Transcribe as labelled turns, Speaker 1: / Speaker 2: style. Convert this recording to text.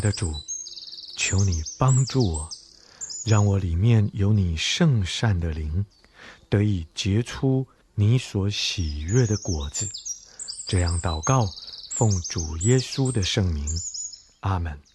Speaker 1: 的主，求你帮助我，让我里面有你圣善的灵，得以结出你所喜悦的果子。这样祷告，奉主耶稣的圣名，阿们。